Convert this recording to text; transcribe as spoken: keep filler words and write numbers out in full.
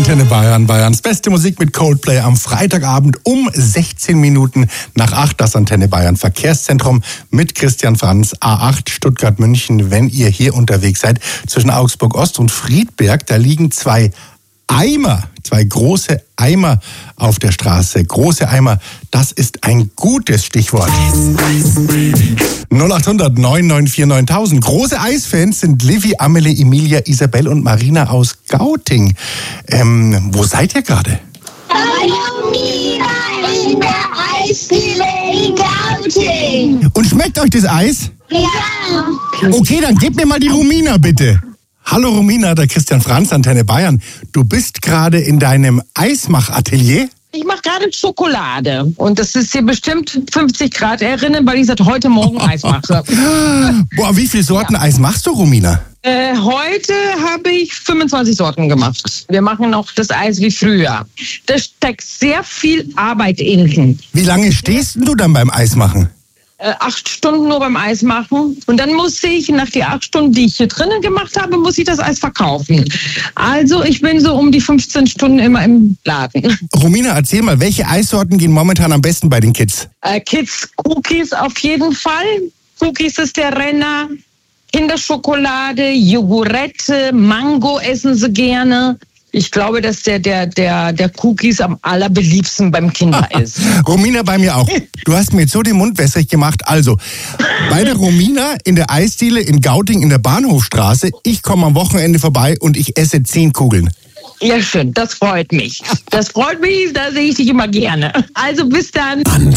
Antenne Bayern, Bayerns beste Musik mit Coldplay am Freitagabend um sechzehn Minuten nach acht. Das Antenne Bayern Verkehrszentrum mit Christian Franz, A acht Stuttgart-München. Wenn ihr hier unterwegs seid, zwischen Augsburg Ost und Friedberg, da liegen zwei Eimer, zwei große Eimer auf der Straße. Große Eimer, das ist ein gutes Stichwort. null acht hundert neun neun vier neuntausend. Große Eisfans sind Livy, Amelie, Emilia, Isabel und Marina aus Gauting. Ähm, wo seid ihr gerade? Hallo Mira, in der Eisdiele in Gauting. Und schmeckt euch das Eis? Ja. Okay, dann gebt mir mal die Romina, bitte. Hallo Romina, der Christian Franz, Antenne Bayern. Du bist gerade in deinem Eismachatelier? Ich mache gerade Schokolade und das ist hier bestimmt fünfzig Grad erinnern, weil ich seit heute Morgen Eis mache. Boah, wie viele Sorten ja. Eis machst du, Romina? Äh, heute habe ich fünfundzwanzig Sorten gemacht. Wir machen noch das Eis wie früher. Da steckt sehr viel Arbeit in. Wie lange stehst du dann beim Eismachen? Äh, acht Stunden nur beim Eis machen. Und dann muss ich, nach die acht Stunden, die ich hier drinnen gemacht habe, muss ich das Eis verkaufen. Also ich bin so um die fünfzehn Stunden immer im Laden. Romina, erzähl mal, welche Eissorten gehen momentan am besten bei den Kids? Äh, Kids Cookies auf jeden Fall. Cookies ist der Renner. Kinderschokolade, Jogurette, Mango essen sie gerne. Ich glaube, dass der, der, der, der Cookies am allerbeliebsten beim Kinder ist. Romina, bei mir auch. Du hast mir jetzt so den Mund wässrig gemacht. Also, bei der Romina in der Eisdiele in Gauting in der Bahnhofstraße. Ich komme am Wochenende vorbei und ich esse zehn Kugeln. Ja, schön. Das freut mich. Das freut mich, da sehe ich dich immer gerne. Also bis dann. Antenne.